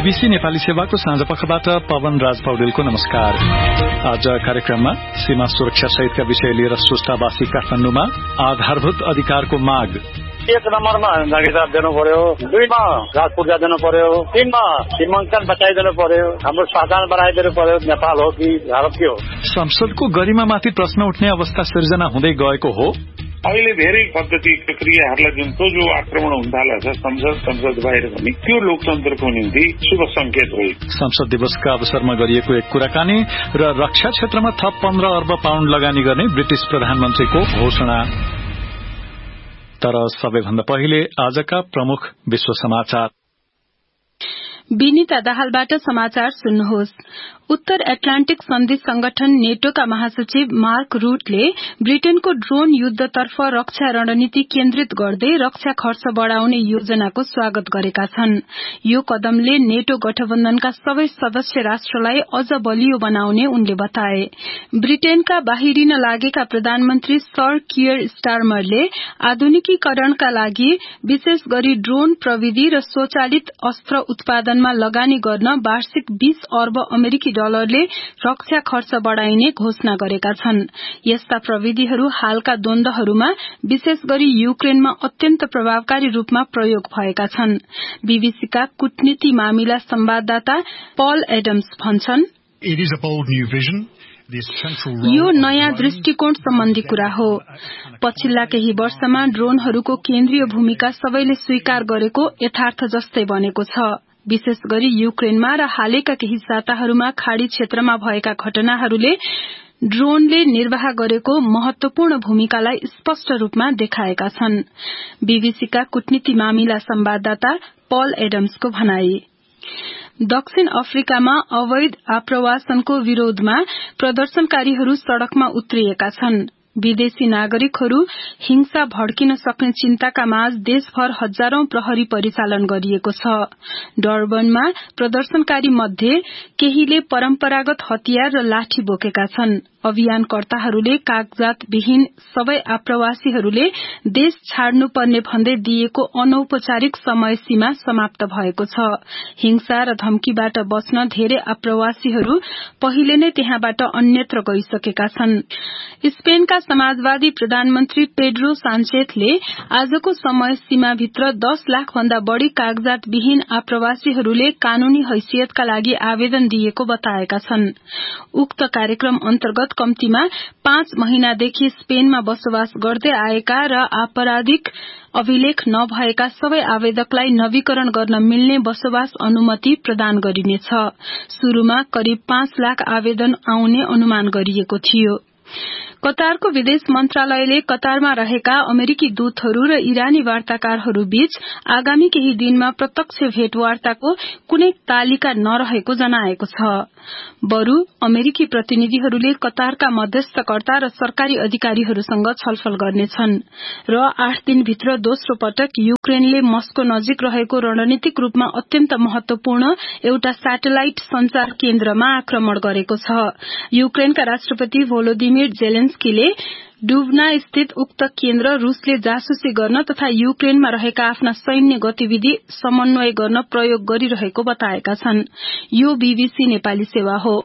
BBC Nepali सेवाको साँझपखबाट पवन राज पौडेलको नमस्कार। आज कार्यक्रममा सीमा सुरक्षा सहितका विषय लिएर सुस्तावासी काठमाडौँमा आधारभूत अधिकारको माग। 1 नम्बरमा नागरिकता दिनु पर्यो, 2 मा राज पूर्जा दिनु पर्यो, 3 मा सीमाङ्कन बचाइदिनु पर्यो, हाम्रो शासन बनाइदिनु पर्यो। नेपाल हो कि भारत के हो? संसदको गरिमामाथि प्रश्न उठ्ने अवस्था सिर्जना हुँदै गएको हो। अहिले धेरै पद्धति प्रक्रियाहरूलाई जुन जो आक्रमण हुन थालेको छ संसद बाहिर पनि त्यो लोकतन्त्रको निम्ति शुभ संकेत हो। संसद दिवसका अवसरमा गरिएको एक कुराकानी र रक्षा क्षेत्रमा थप 15 अर्ब पाउण्ड लगानी गर्ने ब्रिटिश प्रधानमन्त्रीको घोषणा। तर सबैभन्दा पहिले आजका प्रमुख विश्व समाचार। विनिता दाहालबाट समाचार सुन्नुहोस्। उत्तर एटलान्टिक सन्धि संगठन नेटोका महासचिव मार्क रूटले ब्रिटेनको ड्रोन युद्धतर्फ रक्षा रणनीति केन्द्रित गर्दै रक्षा खर्च बढ़ाउने योजनाको स्वागत गरेका छन्। यो कदमले नेटो गठबन्धनका सबै सदस्य राष्ट्रलाई अझ बलियो बनाउने उनले बताए। ब्रिटेनका बाहिरिन लागेका प्रधानमन्त्री सर कियर स्टारमरले आधुनिकीकरणका लागि विशेष गरी ड्रोन प्रविधि र स्वचालित अस्त्र उत्पादनमा लगानी गर्न वार्षिक 20 अर्ब अमेरिकी डलरले रक्षा खर्च बढ़ाइने घोषणा गरेका छन्। यस्ता प्रविधिहरू हालका द्वन्द्वहरूमा विशेष गरी युक्रेनमा अत्यन्त प्रभावकारी रूपमा प्रयोग भएका छन्। बीबीसीका कूटनीति मामिला संवाददाता पल एडम्स भन्छन्, यो नयाँ दृष्टिकोण सम्बन्धी कुरा हो। पछिल्ला केही वर्षमा ड्रोनहरूको केन्द्रीय भूमिका सबैले स्वीकार गरेको यथार्थ जस्तै बनेको छ। विशेष गरी युक्रेनमा र हालैका केही साताहरूमा खाड़ी क्षेत्रमा भएका घटनाहरूले ड्रोनले निर्वाह गरेको महत्वपूर्ण भूमिकालाई स्पष्ट रूपमा देखाएका छन्। बीबीसीका कूटनीति मामिला संवाददाता पल एडम्सको भनाई। दक्षिण अफ्रिकामा अवैध आप्रवासनको विरोधमा प्रदर्शनकारीहरू सड़कमा उत्रिएका छन्। विदेशी नागरिकहरू हिंसा भड्किन सक्ने चिन्ताका माझ देशभर हजारौं प्रहरी परिचालन गरिएको छ। डर्बनमा प्रदर्शनकारी मध्ये केहीले परम्परागत हतियार र लाठी बोकेका छन्। अभियानकर्ताहरूले कागजात विहीन सबै आप्रवासीहरूले देश छाड्नुपर्ने भन्दै दिएको अनौपचारिक समय सीमा समाप्त भएको छ। हिंसा र धम्कीबाट बच्न धेरै आप्रवासीहरू पहिले नै त्यहाँबाट अन्यत्र गइसकेका छन्। स्पेनका समाजवादी प्रधानमन्त्री पेड्रो सान्चेजले आजको समय सीमाभित्र 10 लाख भन्दा बढ़ी कागजात विहीन आप्रवासीहरूले कानूनी हैसियतका लागि आवेदन दिएको बताएका छन्। उक्त कार्यक्रम अन्तर्गत कम्तीमा 5 महिनादेखि स्पेनमा बसोबास गर्दै आएका र आपराधिक अभिलेख नभएका सबै आवेदकलाई नवीकरण गर्न मिल्ने बसोबास अनुमति प्रदान गरिनेछ। शुरूमा करिब 5 लाख आवेदन आउने अनुमान गरिएको थियो। कतारको विदेश मन्त्रालयले कतारमा रहेका अमेरिकी दूतहरू र इरानी वार्ताकारहरू बीच आगामी केही दिनमा प्रत्यक्ष भेटवार्ताको कुनै तालिका नरहेको जनाएको छ। बरु अमेरिकी प्रतिनिधिहरूले कतारका मध्यस्थकर्ता र सरकारी अधिकारीहरूसँग छलफल गर्नेछन् र 8 दिनभित्र दोस्रो पटक युक्रेनले मस्को नजिक रहेको रणनीतिक रूपमा अत्यन्त महत्वपूर्ण एउटा स्याटेलाइट संचार केन्द्रमा आक्रमण गरेको छ। युक्रेनका राष्ट्रपति भोलोदिमिर जेलेन्स्कीले डुब्ना स्थित उक्त केन्द्र रूसले जासुसी गर्न तथा युक्रेनमा रहेका आफ्ना सैन्य गतिविधि समन्वय गर्न प्रयोग गरिरहेको बताएका छन्। यो बीबीसी नेपाली सेवा हो।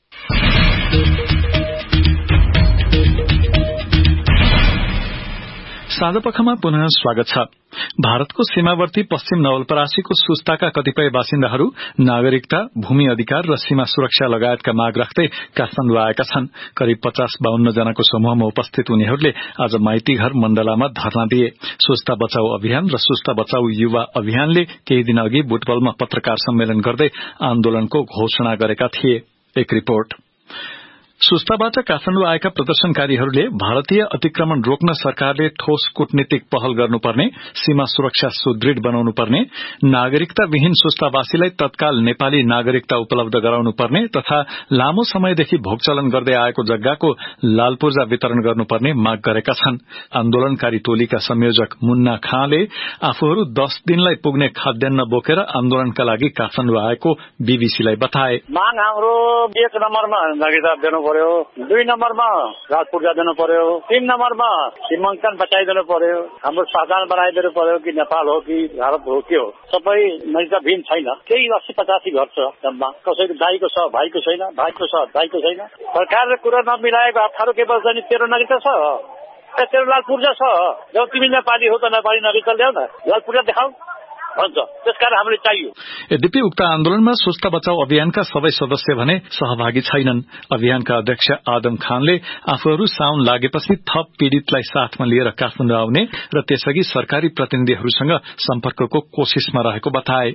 साँझपखमा पुनः स्वागत छ। भारतको सीमावर्ती पश्चिम नवलपरासीको सुस्ताका कतिपय बासिन्दाहरू नागरिकता, भूमि अधिकार र सीमा सुरक्षा लगायतका माग राख्दै काठमाडौँ आएका छन्। करिब 50-52 जनाको समूहमा उपस्थित उनीहरूले आज माइतीघर मण्डलामा धरना दिए। सुस्ता बचाऊ अभियान र सुस्ता बचाऊ युवा अभियानले केही दिन अघि बुटवलमा पत्रकार सम्मेलन गर्दै आन्दोलनको घोषणा गरेका थिए। एक रिपोर्ट। सुस्ताबाट काठमाडौँ आएका प्रदर्शनकारीहरूले भारतीय अतिक्रमण रोक्न सरकारले ठोस कूटनीतिक पहल गर्नुपर्ने, सीमा सुरक्षा सुदृढ़ बनाउनुपर्ने, नागरिकताविहीन सुस्तावासीलाई तत्काल नेपाली नागरिकता उपलब्ध गराउनुपर्ने तथा लामो समयदेखि भोगचलन गर्दै आएको जग्गाको लालपूर्जा वितरण गर्नुपर्ने माग गरेका छन्। आन्दोलनकारी टोलीका संयोजक मुन्ना खाँले आफूहरू 10 दिनलाई पुग्ने खाद्यान्न बोकेर आन्दोलनका लागि काठमाडौँ आएको बीबीसीलाई बताए। माग हाम्रो 1 नम्बरमा नागरिकता दिनु पर्यो, 2 नम्बरमा राज पूर्जा दिनु पर्यो, 3 नम्बरमा सीमाङ्कन बचाइदिनु पर्यो, हाम्रो सहकार बनाइदिनु पर्यो कि नेपाल हो कि भारत हो के हो, सबै नजिकभिन्न छैन। केही 80-85 घर छ जम्मा, कसैको दाइको छ भाइको छैन, भाइको छ दाइको छैन। सरकारले कुरा नमिलाएको अप्ठ्यारो के पर्छ नि, तेरो नागरिकता छ, तेरो लाल पूर्जा छ, जब तिमी नेपाली हो त नेपाली नागरिकता ल्याऊ न, लाल पूर्जा देखाऊ भन्छ। त्यसकारण हामीले चाहियो। यद्यपि उक्त आन्दोलनमा स्वस्थ बचाउ अभियानका सबै सदस्य भने सहभागी छैनन्। अभियानका अध्यक्ष आदम खानले आफूहरू साउन लागेपछि थप पीड़ितलाई साथमा लिएर काठमाडौँ आउने र त्यसअघि सरकारी प्रतिनिधिहरूसँग सम्पर्कको कोशिशमा रहेको बताए।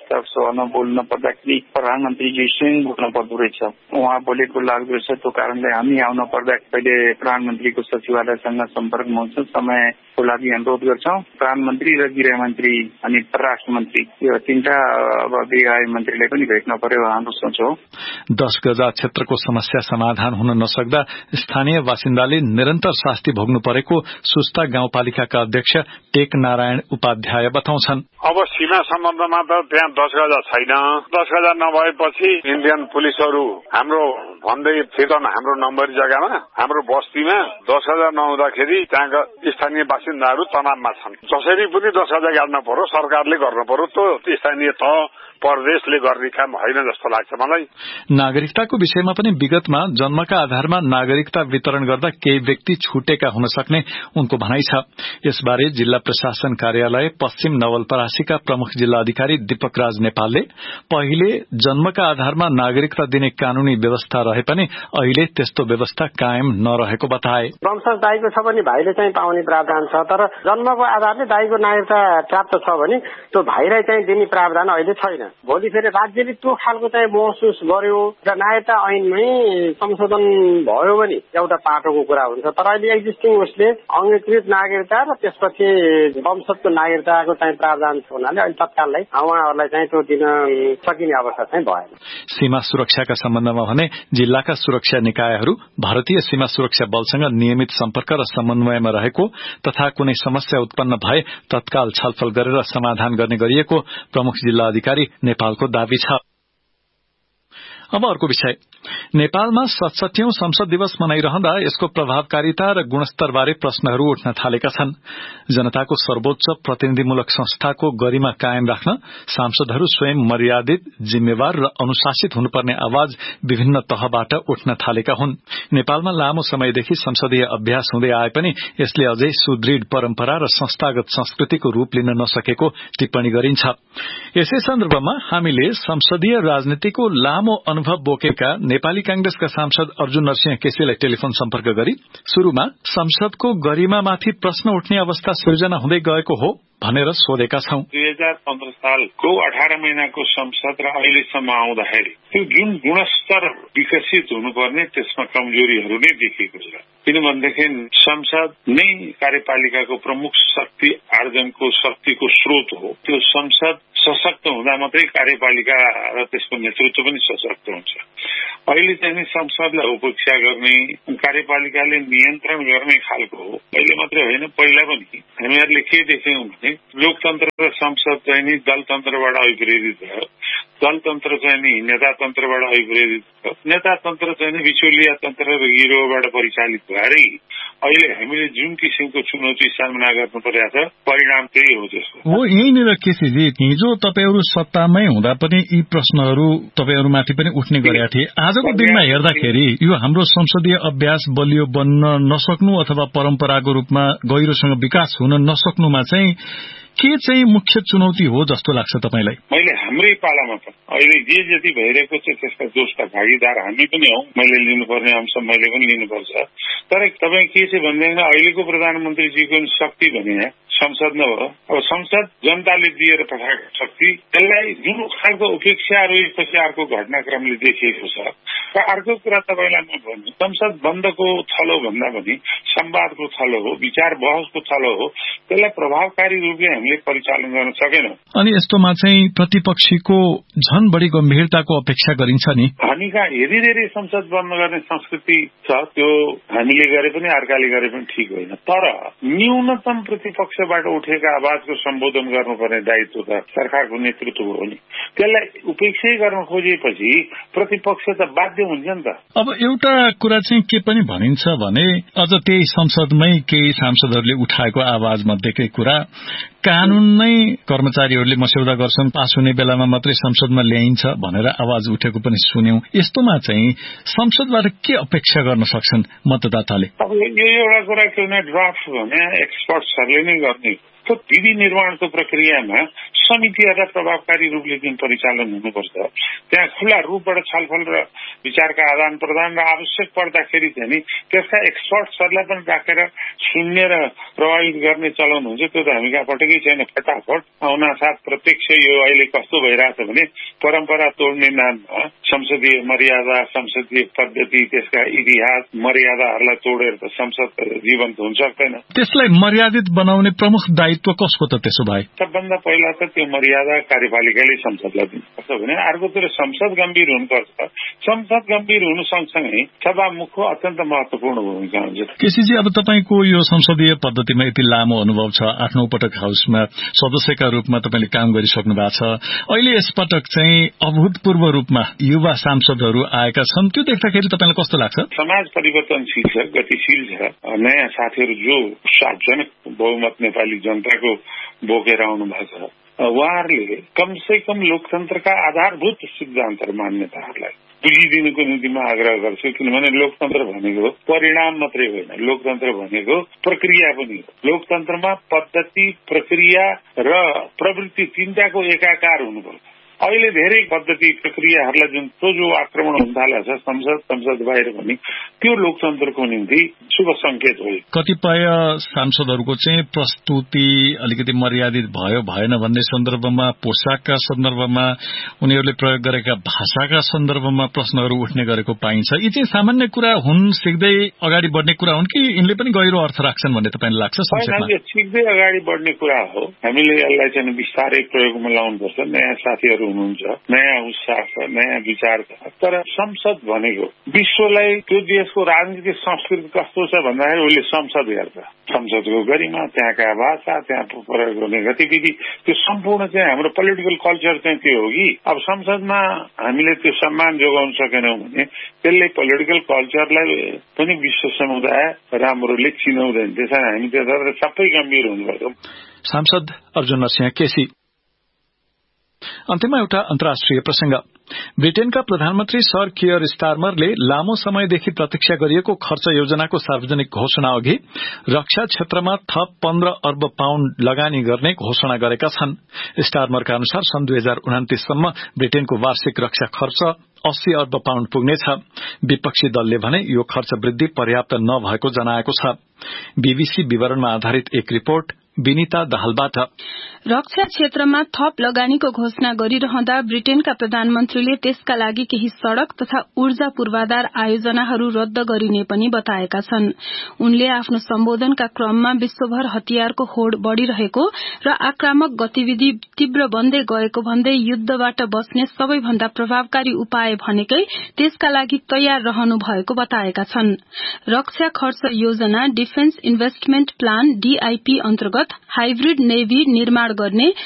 बोल्न पर्दाखेरि प्रधानमन्त्रीजी स्वयं बोल्न पर्दो रहेछ, उहाँ बोलेको लाग्दो रहेछ। त्यो कारणले हामी आउन पर्दा पहिले प्रधानमन्त्रीको सचिवालयसँग सम्पर्कमा हुन्छौँ, समयको लागि अनुरोध गर्छौँ। प्रधानमन्त्री र गृहमन्त्री अनि परराष्ट्र मन्त्री यो तीनटा अब गृह मन्त्रीले पनि भेट्न पर्यो हाम्रो सोच हो। 10 गजा क्षेत्रको समस्या समाधान हुन नसक्दा स्थानीय बासिन्दाले निरन्तर शास्ति भोग्नु परेको सुस्ता गाउँपालिकाका अध्यक्ष टेक नारायण उपाध्याय बताउँछन्। अब सीमा सम्बन्धमा त त्यहाँ 10 गजा छैन। 10 गजा नभएपछि इन्डियन पुलिसहरू हाम्रो भन्दै थिएन हाम्रो नम्बरी जग्गामा हाम्रो बस्तीमा 10 गजा नहुँदाखेरि त्यहाँका स्थानीय बासिन्दाहरू तनावमा छन्। जसरी पनि 10 गजा गाड्न पर्यो, सरकारले गर्न पर्यो, त्यो स्थानीय प्रदेशले गर्ने काम होइन जस्तो लाग्छ मलाई। नागरिकताको विषयमा पनि विगतमा जन्मका आधारमा नागरिकता वितरण गर्दा केही व्यक्ति छुटेका हुन सक्ने उनको भनाइ छ। यसबारे जिल्ला प्रशासन कार्यालय पश्चिम नवलपरासीका प्रमुख जिल्ला अधिकारी दीपक राज नेपालले पहिले जन्मका आधारमा नागरिकता दिने कानूनी व्यवस्था रहे पनि अहिले त्यस्तो व्यवस्था कायम नरहेको बताए। वंशज दाइको छ भने भाइले चाहिँ पाउने प्रावधान छ, तर जन्मको आधारले दाइको नागरिकता प्राप्त छ भने त्यो भाइलाई चाहिँ दिने प्रावधान अहिले छैन। भोलि फेरि राज्यले त्यो खालको चाहिँ महसुस गर्यो र नागरिकता ऐनमै संशोधन भयो भने एउटा पाटोको कुरा हुन्छ। तर अहिले एक्जिस्टिङ उसले अंगीकृत नागरिकता र त्यसपछि वंशजको नागरिकताको चाहिँ प्रावधान छ हुनाले अहिले तत्काललाई उहाँहरूलाई चाहिँ त्यो दिन सकिने अवस्था चाहिँ भएन। सीमा सुरक्षाका सम्बन्धमा भने जिल्लाका सुरक्षा निकायहरू भारतीय सीमा सुरक्षा बलसँग नियमित सम्पर्क र समन्वयमा रहेको तथा कुनै समस्या उत्पन्न भए तत्काल छलफल गरेर समाधान गर्ने गरिएको प्रमुख जिल्ला अधिकारी नेपालको दावी छ। अब अर्को विषय, नेपालमा 67औं संसद दिवस मनाइरहँदा यसको प्रभावकारिता र गुणस्तरबारे प्रश्नहरू उठ्न थालेका छन्। जनताको सर्वोच्च प्रतिनिधिमूलक संस्थाको गरिमा कायम राख्न सांसदहरू स्वयं मर्यादित, जिम्मेवार र अनुशासित हुनुपर्ने आवाज विभिन्न तहबाट उठ्न थालेका हुन्। नेपालमा लामो समयदेखि संसदीय अभ्यास हुँदै आए पनि यसले अझै सुदृढ़ परम्परा र संस्थागत संस्कृतिको रूप लिन नसकेको टिप्पणी गरिन्छ। यसै सन्दर्भमा हामीले संसदीय राजनीतिको लामो अनुभव बोकेका नेपाली कांग्रेसका सांसद अर्जुन नरसिंह केसीलाई टेलिफोन सम्पर्क गरी शुरूमा संसदको गरिमामाथि प्रश्न उठ्ने अवस्था सिर्जना हुँदै गएको हो भनेर सोधेका छौं। 2015 सालको 18 महिनाको संसद र अहिलेसम्म आउँदाखेरि त्यो जुन गुणस्तर विकसित हुनुपर्ने त्यसमा कमजोरीहरू नै देखिएको छ। किनभनेदेखि संसद नै कार्यपालिकाको प्रमुख शक्ति आर्जनको शक्तिको स्रोत हो। त्यो संसद सशक्त हुँदा मात्रै कार्यपालिका र त्यसको नेतृत्व पनि सशक्त हुन्छ। अहिले चाहिँ संसदलाई उपेक्षा गर्ने, कार्यपालिकाले नियन्त्रण गर्ने खालको हो। अहिले मात्रै होइन, पहिला पनि हामीहरूले के देख्यौं भने लोकतन्त्र र संसद चाहिँ नि दलतन्त्रबाट अभिप्रेरित भयो, दलतन्त्र चाहिँ नि नेतातन्त्रबाट अभिप्रेरित भयो, नेतातन्त्र चाहिँ नि बिचौलिया तन्त्र र गिरोहबाट परिचालित भएरै अहिले हामीले जुन किसिमको चुनौती सामना गर्नु परेको छ परिणाम त्यही हो। त्यसको हो यहीँनिर केसीजी, हिजो तपाईहरू सत्तामै हुँदा पनि यी प्रश्नहरू तपाईहरूमाथि पनि उठ्ने गरेका थिए। आजको दिनमा हेर्दाखेरि यो हाम्रो संसदीय अभ्यास बलियो बन्न नसक्नु अथवा परम्पराको रूपमा गहिरोसँग विकास हुन नसक्नुमा चाहिँ के चाहिँ मुख्य चुनौती हो जस्तो लाग्छ तपाईलाई? मैले हाम्रै पालामा त अहिले जे जति भइरहेको छ त्यसका दोषका भागीदार हामी पनि हौ। मैले लिनुपर्ने अंश मैले पनि लिनुपर्छ। तर तपाईँ के छ भन्दैन, अहिलेको प्रधानमन्त्रीजीको शक्ति भने संसद न हो। अब संसद जनताले दिएर पठाएको शक्ति, त्यसलाई जुन खालको उपेक्षा र यसपछि अर्को घटनाक्रमले देखिएको छ। र अर्को कुरा तपाईँलाई म भन्छु, संसद बन्दको थलो भन्दा पनि संवादको थलो हो, विचार बहसको थलो हो। त्यसलाई प्रभावकारी रूपले हामीले परिचालन गर्न सकेनौं। अनि यस्तोमा चाहिँ प्रतिपक्षीको झन बढी गम्भीरताको अपेक्षा गरिन्छ नि। हामीका यदि धेरै संसद बन्द गर्ने संस्कृति छ, त्यो हामीले गरे पनि अर्काले गरे पनि ठिक होइन। तर न्यूनतम प्रतिपक्षबाट उठेका आवाजको सम्बोधन गर्नुपर्ने दायित्व त सरकारको नेतृत्वको हो नि। त्यसलाई उपेक्षै गर्न खोजेपछि प्रतिपक्ष त बाध्य हुन्छ नि त। अब एउटा कुरा चाहिँ के पनि भनिन्छ भने अझ त्यही संसदमै केही सांसदहरूले उठाएको आवाज मध्येकै कुरा कानून नै कर्मचारीहरूले मस्यौदा गर्छन्, पास हुने बेलामा मात्रै संसदमा ल्याइन्छ भनेर आवाज उठेको पनि सुन्यौं। यस्तोमा चाहिँ संसदबाट के अपेक्षा गर्न सक्छन् मतदाताले? अब यो एउटा कुरा के भने ड्राफ्ट भने एक्सपर्ट्सहरूले नै गर्ने। त्यो विधि निर्माणको प्रक्रियामा समितिहरूलाई प्रभावकारी रूपले जुन परिचालन हुनुपर्छ, त्यहाँ खुला रूपबाट छलफल र विचारका आदान प्रदान र आवश्यक पर्दाखेरि चाहिँ नि त्यसका एक्सपर्ट्सहरूलाई पनि राखेर सुन्ने र प्रभावित गर्ने चलन हुन्छ। त्यो त हामी कहाँ पटकै छैन। फटाफट आउनासाथ प्रत्यक्ष यो अहिले कस्तो भइरहेछ भने परम्परा तोड्ने नाममा संसदीय मर्यादा, संसदीय पद्धति, त्यसका इतिहास मर्यादाहरूलाई तोडेर त संसद जीवन्त हुन सक्दैन। त्यसलाई मर्यादित बनाउने प्रमुख दायित्व कसको त त्यसो भए? सबभन्दा पहिला त त्यो मर्यादा कार्यपालिकाले संसदलाई दिनुपर्छ भने, अर्कोतिर संसद गम्भीर हुनुपर्छ। संसद गम्भीर हुनु सँगसँगै सभामुखको अत्यन्त महत्वपूर्ण भूमिका हुन्छ। केसीजी, अब तपाईको यो संसदीय पद्धतिमा यति लामो अनुभव छ, 8-9 पटक हाउसमा सदस्यका रूपमा तपाईले काम गरिसक्नु भएको छ। अहिले यसपटक चाहिँ अभूतपूर्व रूपमा युवा सांसदहरू आएका छन्, त्यो देख्दाखेरि तपाईलाई कस्तो लाग्छ? समाज परिवर्तनशील छ, गतिशील छ। नयाँ साथीहरू जो सार्वजनिक बहुमत नेपाली जनताको बोकेर आउनु भएको छ, उहाँहरूले कमसे कम लोकतन्त्रका आधारभूत सिद्धान्तहरू मान्यताहरूलाई बुझिदिनुको निम्ति म आग्रह गर्छु। किनभने लोकतन्त्र भनेको परिणाम मात्रै होइन, लोकतन्त्र भनेको प्रक्रिया पनि हो। लोकतन्त्रमा पद्धति, प्रक्रिया र प्रवृत्ति तीनटाको एकाकार हुनुपर्छ। अहिले धेरै पद्धति प्रक्रियाहरूलाई जुन जो आक्रमण हुन थालेको छ संसद बाहिर पनि, त्यो लोकतन्त्रको निम्ति शुभ संकेत हो। कतिपय सांसदहरूको चाहिँ प्रस्तुति अलिकति मर्यादित भयो भएन भन्ने सन्दर्भमा, पोसाकका सन्दर्भमा, उनीहरूले प्रयोग गरेका भाषाका सन्दर्भमा प्रश्नहरू उठ्ने गरेको पाइन्छ। यी चाहिँ सामान्य कुरा हुन्, सिक्दै अगाडि बढ्ने कुरा हुन् कि यिनले पनि गहिरो अर्थ राख्छन् भन्ने तपाईँलाई लाग्छ? सिक्दै अगाडि बढ्ने कुरा हो। हामीले यसलाई चाहिँ बिस्तारै प्रयोगमा ल्याउनुपर्छ। नयाँ साथीहरू हुनुहुन्छ, नयाँ उत्साह छ, नयाँ विचार छ। तर संसद भनेको विश्वलाई त्यो देशको राजनीतिक संस्कृति कस्तो छ भन्दाखेरि उसले संसद हेर्छ। संसदको गरिमा, त्यहाँका भाषा, त्यहाँ प्रयोग गर्ने गतिविधि, त्यो सम्पूर्ण चाहिँ हाम्रो पोलिटिकल कल्चर चाहिँ त्यो हो कि अब संसदमा हामीले त्यो सम्मान जोगाउन सकेनौँ भने त्यसले पोलिटिकल कल्चरलाई पनि विश्व समुदाय राम्रोले चिनाउँदैन। त्यसैले हामी त्यसबाट सबै गम्भीर हुनुपर्छ। सांसद अर्जुन नरसिंह केसी। अन्त्यमा एउटा अन्तर्राष्ट्रिय प्रसंग। ब्रिटेनका प्रधानमन्त्री सर कियर स्टारमरले लामो समयदेखि प्रतीक्षा गरिएको खर्च योजनाको सार्वजनिक घोषणा अघि रक्षा क्षेत्रमा थप 15 अर्ब पाउण्ड लगानी गर्ने घोषणा गरेका छन्। स्टारमरका अनुसार सन् 2029 सम्म ब्रिटेनको वार्षिक रक्षा खर्च 80 अर्ब पाउण्ड पुग्नेछ। विपक्षी दलले भने यो खर्च वृद्धि पर्याप्त नभएको जनाएको छ। बीबीसी विवरणमा आधारित एक रिपोर्ट विनिता दाहालबाट। रक्षा क्षेत्रमा थप लगानीको घोषणा गरिरहँदा ब्रिटेनका प्रधानमन्त्रीले त्यसका लागि केही सड़क तथा ऊर्जा पूर्वाधार आयोजनाहरू रद्द गरिने पनि बताएका छन्। उनले आफ्नो सम्बोधनका क्रममा विश्वभर हतियारको होड बढ़िरहेको र आक्रामक गतिविधि तीव्र बन्दै गएको भन्दै युद्धबाट बस्ने सबैभन्दा प्रभावकारी उपाय भनेकै त्यसका लागि तयार रहनु भएको बताएका छन्। रक्षा खर्च योजना डिफेन्स इन्भेस्टमेन्ट प्लान DIP अन्तर्गत हाइब्रिड नेभी निर्माण गर्ने